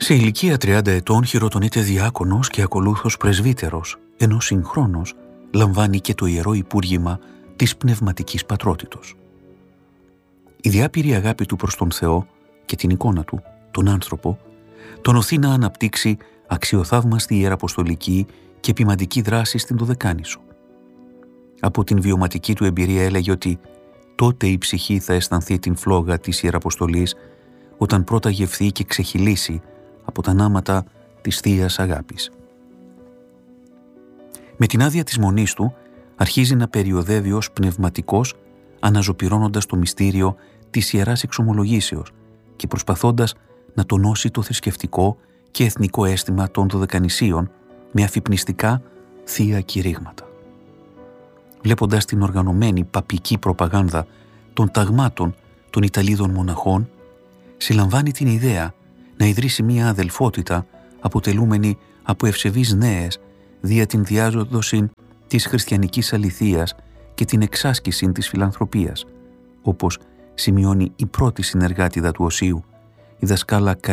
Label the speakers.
Speaker 1: Σε ηλικία 30 ετών χειροτονείται διάκονος και ακολούθως πρεσβύτερος, ενώ συγχρόνως λαμβάνει και το ιερό υπούργημα της πνευματικής πατρότητος. Η διάπειρη αγάπη του προς τον Θεό και την εικόνα του, τον άνθρωπο, τον οθεί να αναπτύξει αξιοθαύμαστη ιεραποστολική και ποιμαντική δράση στην Δωδεκάνησο. Από την βιωματική του εμπειρία έλεγε ότι τότε η ψυχή θα αισθανθεί την φλόγα της ιεραποστολής όταν πρώτα γευθεί και ξεχυλήσει από τα νάματα της Θείας Αγάπης. Με την άδεια της μονής του αρχίζει να περιοδεύει ως πνευματικός, αναζωπυρώνοντας το μυστήριο της Ιεράς Εξομολογήσεως και προσπαθώντας να τονώσει το θρησκευτικό και εθνικό αίσθημα των Δωδεκανησίων με αφυπνιστικά θεία κηρύγματα. Βλέποντας την οργανωμένη παπική προπαγάνδα των ταγμάτων των Ιταλίδων μοναχών, συλλαμβάνει την ιδέα να ιδρύσει μία αδελφότητα αποτελούμενη από ευσεβείς νέες δια την διάδοση της χριστιανικής αληθείας και την εξάσκηση της φιλανθρωπίας, όπως σημειώνει η πρώτη συνεργάτηδα του Οσίου, η δασκάλα